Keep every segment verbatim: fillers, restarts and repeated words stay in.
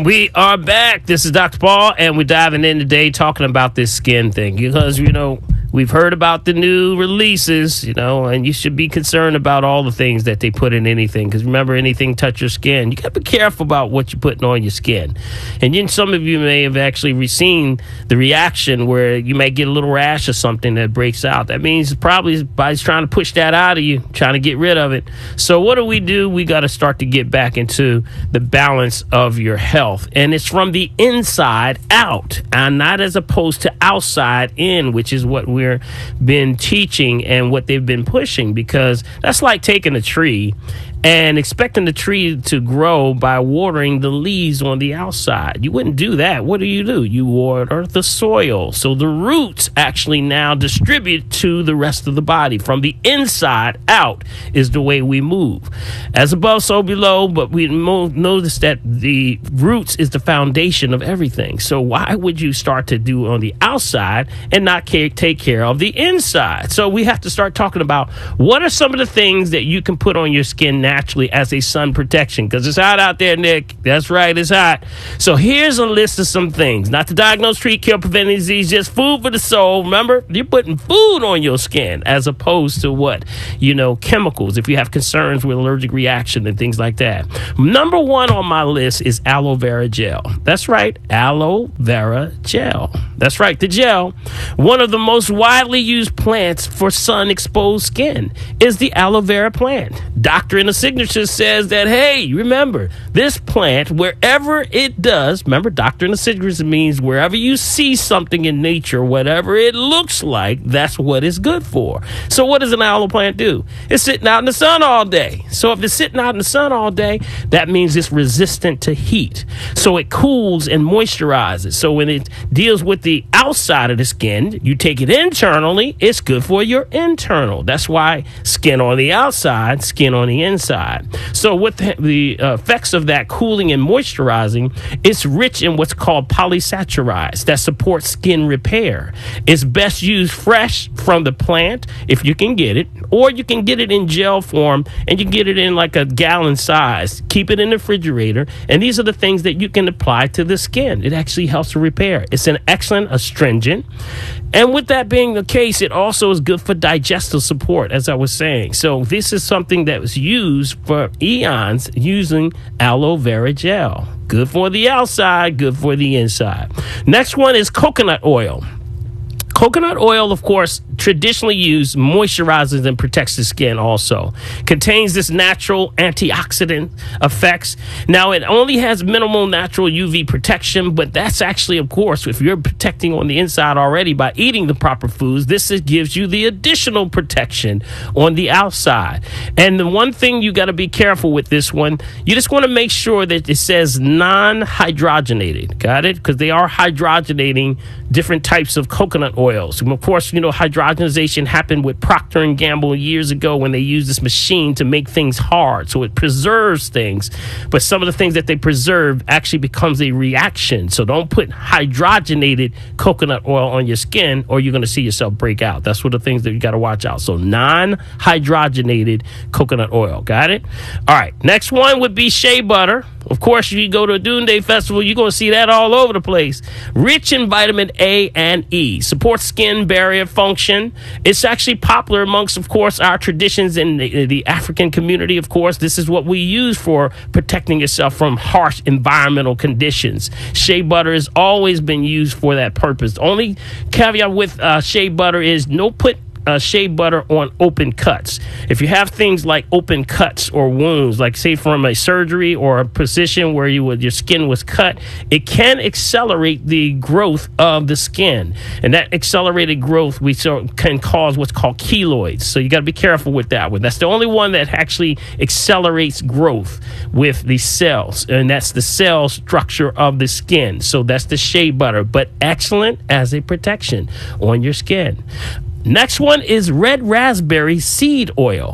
We are back. This is Doctor Paul, and we're diving in today talking about this skin thing because, you know, we've heard about the new releases, you know, and you should be concerned about all the things that they put in anything because remember, anything touch your skin. You got to be careful about what you're putting on your skin. And then some of you may have actually seen the reaction where you may get a little rash or something that breaks out. That means probably body's trying to push that out of you, trying to get rid of it. So what do we do? We got to start to get back into the balance of your health. And it's from the inside out and not as opposed to outside in, which is what we're been teaching and what they've been pushing, because that's like taking a tree and expecting the tree to grow by watering the leaves on the outside. You wouldn't do that. What do you do? You water the soil. So the roots actually now distribute to the rest of the body. From the inside out is the way we move. As above, so below, but we notice that the roots is the foundation of everything. So why would you start to do on the outside and not care, take care of the inside? So we have to start talking about what are some of the things that you can put on your skin now naturally as a sun protection, because it's hot out there, Nick. That's right, it's hot. So here's a list of some things. Not to diagnose, treat, cure, prevent disease, just food for the soul. Remember, you're putting food on your skin as opposed to what? You know, chemicals, if you have concerns with allergic reaction and things like that. Number one on my list is aloe vera gel. That's right, aloe vera gel. That's right, the gel. One of the most widely used plants for sun-exposed skin is the aloe vera plant. Doctor in a signature says that, hey, remember, this plant, wherever it does, remember, doctor in the signature means wherever you see something in nature, whatever it looks like, that's what it's good for. So what does an aloe plant do? It's sitting out in the sun all day. So if it's sitting out in the sun all day, that means it's resistant to heat. So it cools and moisturizes. So when it deals with the outside of the skin, you take it internally, it's good for your internal. That's why skin on the outside, skin on the inside. So with the, the uh, effects of that cooling and moisturizing, it's rich in what's called polysaccharides that support skin repair. It's best used fresh from the plant if you can get it, or you can get it in gel form and you get it in like a gallon size. Keep it in the refrigerator, and these are the things that you can apply to the skin. It actually helps to repair. It's an excellent astringent. And with that being the case, it also is good for digestive support, as I was saying. So this is something that was used for eons using aloe vera gel. Good for the outside, good for the inside. Next one is coconut oil. Coconut oil, of course, traditionally used, moisturizes and protects the skin also. Contains this natural antioxidant effects. Now, it only has minimal natural U V protection, but that's actually, of course, if you're protecting on the inside already by eating the proper foods, this is, gives you the additional protection on the outside. And the one thing you got to be careful with this one, you just want to make sure that it says non-hydrogenated. Got it? Because they are hydrogenating different types of coconut oils. And of course, you know, hydrogenation happened with Procter and Gamble years ago when they used this machine to make things hard. So it preserves things. But some of the things that they preserve actually becomes a reaction. So don't put hydrogenated coconut oil on your skin or you're going to see yourself break out. That's one of the things that you got to watch out. So non-hydrogenated coconut oil. Got it? All right. Next one would be shea butter. Of course, if you go to a Doomsday Festival, you're going to see that all over the place. Rich in vitamin A and E. Supports skin barrier function. It's actually popular amongst, of course, our traditions in the, the African community, of course. This is what we use for protecting yourself from harsh environmental conditions. Shea butter has always been used for that purpose. The only caveat with uh, shea butter is no put Uh, shea butter on open cuts. If you have things like open cuts or wounds, like say from a surgery or a position where you would, your skin was cut, it can accelerate the growth of the skin. And that accelerated growth we so can cause what's called keloids. So you got to be careful with that one. That's the only one that actually accelerates growth with the cells. And that's the cell structure of the skin. So that's the shea butter, but excellent as a protection on your skin. Next one is red raspberry seed oil.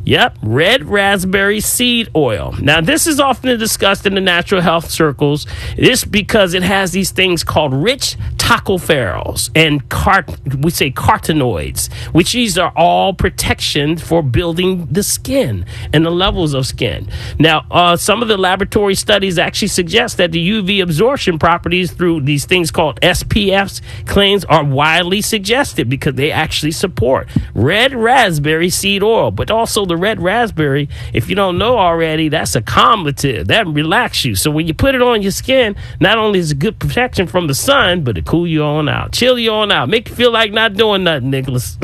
Yep, red raspberry seed oil. Now, this is often discussed in the natural health circles. This because it has these things called rich tocopherols and cart we say carotenoids, which these are all protection for building the skin and the levels of skin. Now, uh, some of the laboratory studies actually suggest that the U V absorption properties through these things called S P Fs claims are widely suggested because they actually support red raspberry seed oil. But also the red raspberry, if you don't know already, that's a calmative. That relaxes you. So when you put it on your skin, not only is it good protection from the sun, but it cool you on out, chill you on out, make you feel like not doing nothing, Nicholas.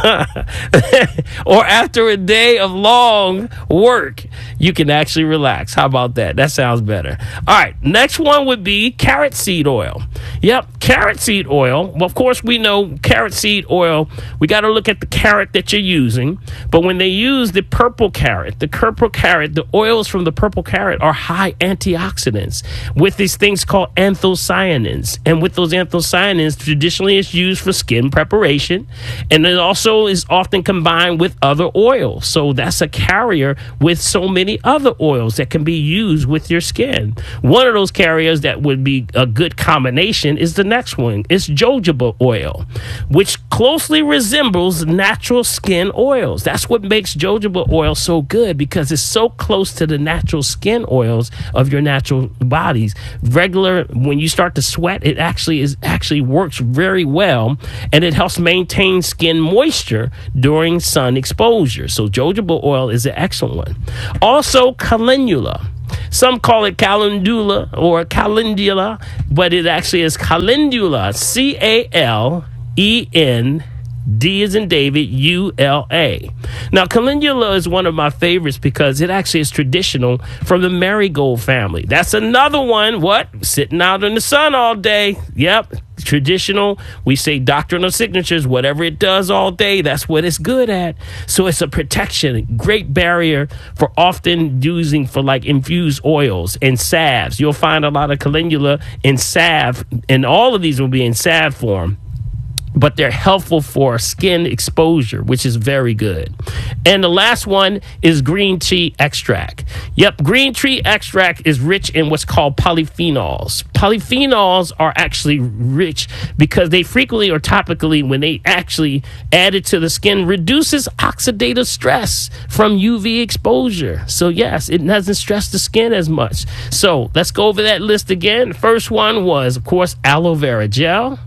Or after a day of long work, you can actually relax. How about that? That sounds better. All right, next one would be carrot seed oil. Yep, carrot seed oil. Well, of course, we know carrot seed oil. We got to look at the carrot that you're using. But when they use the purple carrot, the purple carrot, the oils from the purple carrot are high antioxidants with these things called anthocyanins. And with those anthocyanins, traditionally it's used for skin preparation. And it also is often combined with other oils. So that's a carrier with so many other oils that can be used with your skin. One of those carriers that would be a good combination is the next one. It's jojoba oil, which closely resembles natural skin oils. That's what makes jojoba oil so good, because it's so close to the natural skin oils of your natural bodies. Regular, when you start to sweat, it actually is actually works very well, and it helps maintain skin moisture during sun exposure. So jojoba oil is an excellent one. Also, calendula. Some call it calendula or calendula, but it actually is calendula. C A L E N D as in David, U L A. Now, calendula is one of my favorites because it actually is traditional from the marigold family. That's another one, what? Sitting out in the sun all day. Yep. Traditional, we say doctrinal signatures, whatever it does all day, that's what it's good at. So it's a protection, great barrier for often using for like infused oils and salves. You'll find a lot of calendula in salve, and all of these will be in salve form, but they're helpful for skin exposure, which is very good. And the last one is green tea extract. Yep, green tea extract is rich in what's called polyphenols. Polyphenols are actually rich because they frequently or topically, when they actually add it to the skin, reduces oxidative stress from U V exposure. So yes, it doesn't stress the skin as much. So let's go over that list again. The first one was, of course, aloe vera gel,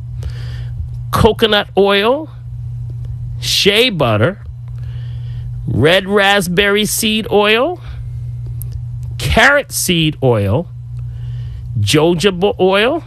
coconut oil, shea butter, red raspberry seed oil, carrot seed oil, jojoba oil,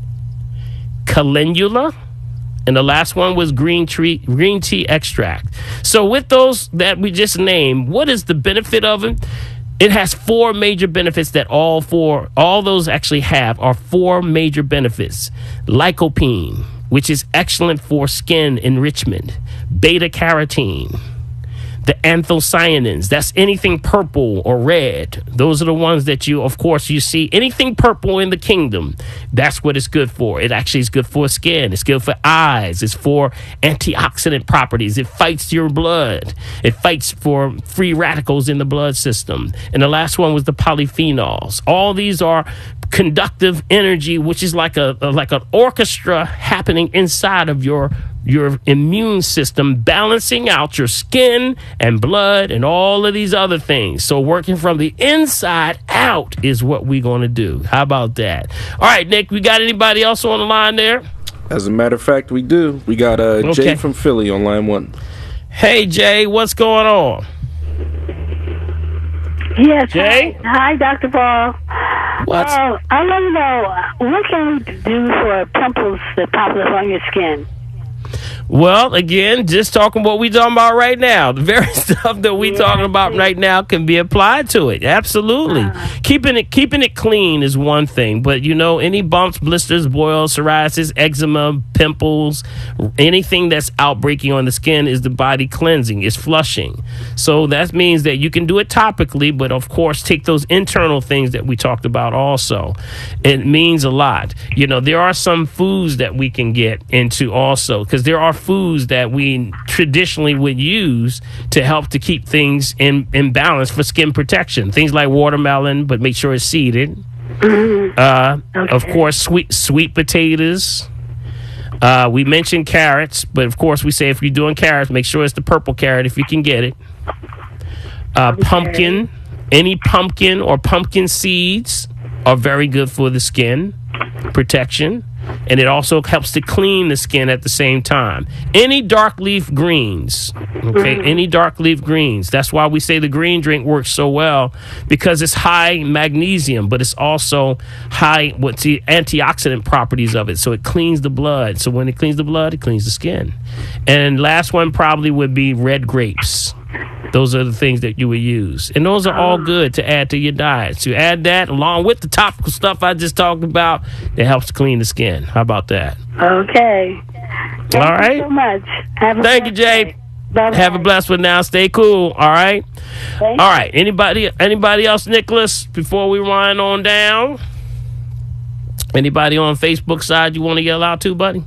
calendula, and the last one was green tea, green tea extract. So with those that we just named, what is the benefit of it? It has four major benefits that all four, all those actually have are four major benefits. Lycopene, which is excellent for skin enrichment. Beta carotene. The anthocyanins, that's anything purple or red. Those are the ones that you, of course, you see. Anything purple in the kingdom, that's what it's good for. It actually is good for skin. It's good for eyes. It's for antioxidant properties. It fights your blood. It fights for free radicals in the blood system. And the last one was the polyphenols. All these are conductive energy, which is like a, a like an orchestra happening inside of your your immune system, balancing out your skin and blood and all of these other things. So working from the inside out is what we're going to do. How about that? All right, Nick, we got anybody else on the line there? As a matter of fact, we do. We got uh, okay. Jay from Philly on line one. Hey, Jay, what's going on? Yes. Jay? Hi, Doctor Paul. What? Uh, I want to know, what can we do for pimples that pop up on your skin? Well, again, just talking what we talking about right now. The very stuff that we yeah, talking about right now can be applied to it. Absolutely. Uh, keeping it keeping it clean is one thing, but you know, any bumps, blisters, boils, psoriasis, eczema, pimples, anything that's outbreaking on the skin is the body cleansing, is flushing. So that means that you can do it topically, but of course take those internal things that we talked about also. It means a lot. You know, there are some foods that we can get into also, because there are foods that we traditionally would use to help to keep things in, in balance for skin protection. Things like watermelon, but make sure it's seeded. Mm-hmm. Uh, okay. Of course, sweet sweet potatoes. Uh, we mentioned carrots, but of course we say if you're doing carrots, make sure it's the purple carrot if you can get it. Uh, okay. Pumpkin, any pumpkin or pumpkin seeds are very good for the skin protection, and it also helps to clean the skin at the same time. Any dark leaf greens, okay, mm-hmm. any dark leaf greens. That's why we say the green drink works so well, because it's high magnesium, but it's also high what's the antioxidant properties of it. So it cleans the blood. So when it cleans the blood, it cleans the skin. And last one probably would be red grapes. Those are the things that you would use. And those are all good to add to your diet. So you add that along with the topical stuff I just talked about, it helps to clean the skin. How about that? Okay. Thank all right. you so much. Have a Thank you, Jay. Bye-bye. Have a blessed one now. Stay cool. All right. Thank all right. Anybody anybody else, Nicholas, before we wind on down? Anybody on Facebook side you want to yell out to, buddy?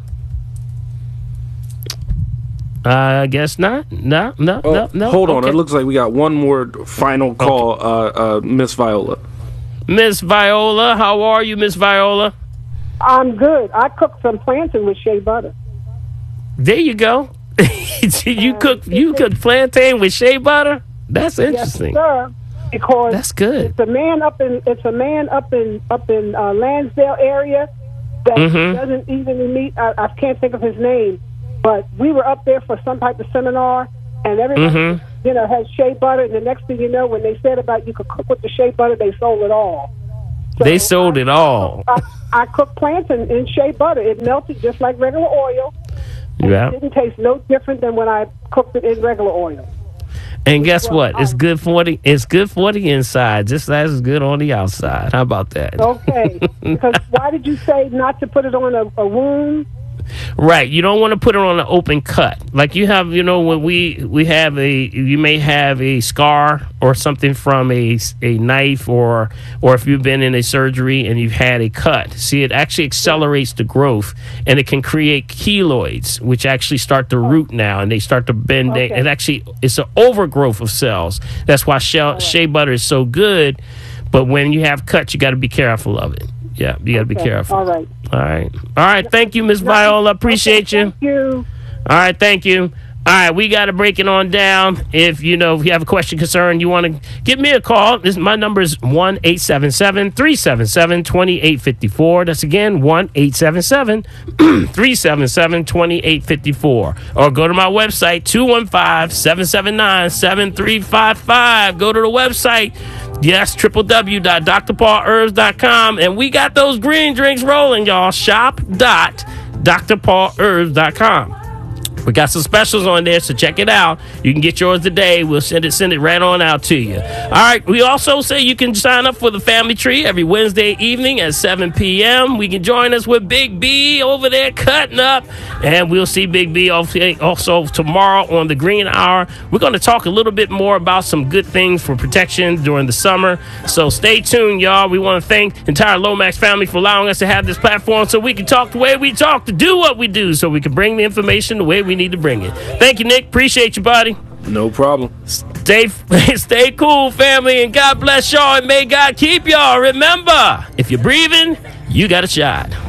Uh, I guess not. No, no, oh, no, no. Hold on. Okay. It looks like we got one more final call, okay. uh, uh, Miss Viola. Miss Viola, how are you, Miss Viola? I'm good. I cooked some plantain with shea butter. There you go. you uh, cook you cook plantain with shea butter? That's interesting. Yes, sir. Because that's good. It's a man up in it's a man up in up in uh, Lansdale area that mm-hmm. doesn't even meet. I, I can't think of his name. But we were up there for some type of seminar, and everybody, mm-hmm. you know, has shea butter. And the next thing you know, when they said about you could cook with the shea butter, they sold it all. So they sold I, it all. I, I cooked plantain in shea butter. It melted just like regular oil. Yeah. It didn't taste no different than when I cooked it in regular oil. And guess well, what? It's um, good for the it's good for the inside, just as good on the outside. How about that? Okay. Because why did you say not to put it on a, a wound? Right, you don't want to put it on an open cut. Like you have, you know, when we we have a, you may have a scar or something from a a knife, or or if you've been in a surgery and you've had a cut. See, it actually accelerates the growth, and it can create keloids, which actually start to root now, and they start to bend. Okay. It actually it's an overgrowth of cells. That's why shea, right. shea butter is so good. But when you have cuts, you got to be careful of it. Yeah, you got to okay. be careful. All right. All right. All right. Thank you, Miss Viola. Appreciate okay, you. Thank you. All right. Thank you. All right. We got to break it on down. If you know, if you have a question, concern, you want to give me a call. This my number is one eight seven seven three seven seven two eight five four. That's again one eight seven seven three seven seven two eight five four. Or go to my website two one five seven seven nine seven three five five. Go to the website. Yes, w w w dot dr paul herbs dot com. And we got those green drinks rolling, y'all. shop dot dr paul herbs dot com. We got some specials on there, so check it out. You can get yours today. We'll send it send it right on out to you. All right. We also say you can sign up for the Family Tree every Wednesday evening at seven p.m. We can join us with Big B over there cutting up. And we'll see Big B also tomorrow on the Green Hour. We're going to talk a little bit more about some good things for protection during the summer. So stay tuned, y'all. We want to thank the entire Lomax family for allowing us to have this platform so we can talk the way we talk, to do what we do, so we can bring the information the way we need to bring it. Thank you, Nick. Appreciate you, buddy. No problem. Stay stay cool, family, and God bless y'all, and may God keep y'all. Remember, if you're breathing, you got a shot.